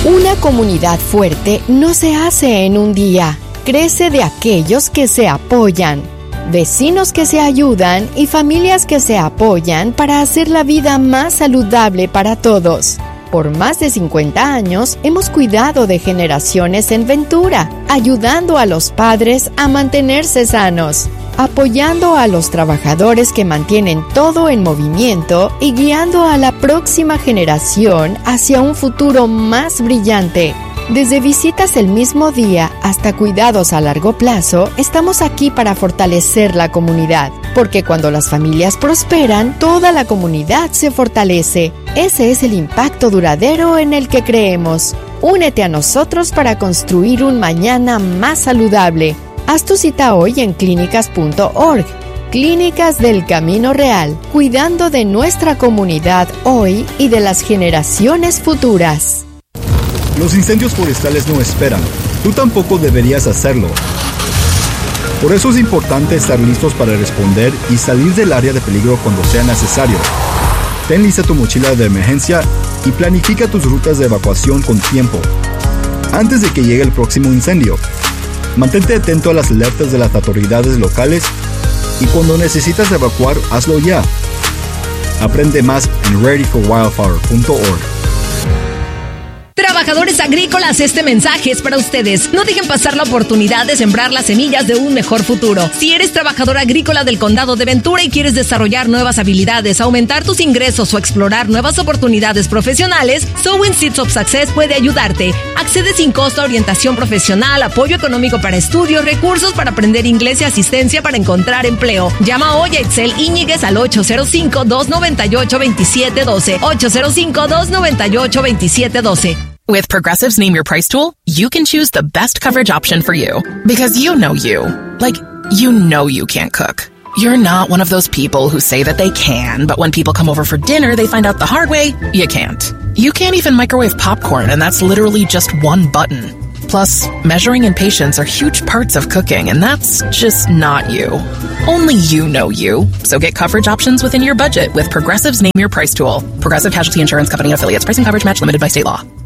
Una comunidad fuerte no se hace en un día. Crece de aquellos que se apoyan, vecinos que se ayudan y familias que se apoyan para hacer la vida más saludable para todos. Por más de 50 años hemos cuidado de generaciones en Ventura, ayudando a los padres a mantenerse sanos, apoyando a los trabajadores que mantienen todo en movimiento y guiando a la próxima generación hacia un futuro más brillante. Desde visitas el mismo día hasta cuidados a largo plazo, estamos aquí para fortalecer la comunidad, porque cuando las familias prosperan, toda la comunidad se fortalece. Ese es el impacto duradero en el que creemos. Únete a nosotros para construir un mañana más saludable. Haz tu cita hoy en clínicas.org. Clínicas del Camino Real, cuidando de nuestra comunidad hoy y de las generaciones futuras. Los incendios forestales no esperan. Tú tampoco deberías hacerlo. Por eso es importante estar listos para responder y salir del área de peligro cuando sea necesario. Ten lista tu mochila de emergencia y planifica tus rutas de evacuación con tiempo, antes de que llegue el próximo incendio. Mantente atento a las alertas de las autoridades locales y cuando necesitas evacuar, hazlo ya. Aprende más en readyforwildfire.org. Trabajadores agrícolas, este mensaje es para ustedes. No dejen pasar la oportunidad de sembrar las semillas de un mejor futuro. Si eres trabajador agrícola del condado de Ventura y quieres desarrollar nuevas habilidades, aumentar tus ingresos o explorar nuevas oportunidades profesionales, Sowing Seeds of Success puede ayudarte. Accede sin costo a orientación profesional, apoyo económico para estudios, recursos para aprender inglés y asistencia para encontrar empleo. Llama hoy a Itzel Íñiguez al 805-298-2712. 805-298-2712. With Progressive's Name Your Price tool, you can choose the best coverage option for you. Because you know you. Like, you know you can't cook. You're not one of those people who say that they can, but when people come over for dinner, they find out the hard way, you can't. You can't even microwave popcorn, and that's literally just one button. Plus, measuring and patience are huge parts of cooking, and that's just not you. Only you know you. So get coverage options within your budget with Progressive's Name Your Price tool. Progressive Casualty Insurance Company and affiliates. Price and coverage match limited by state law.